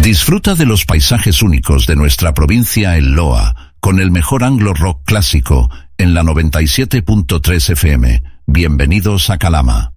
Disfruta de los paisajes únicos de nuestra provincia en Loa, con el mejor anglo rock clásico en la 97.3 FM. Bienvenidos a Calama.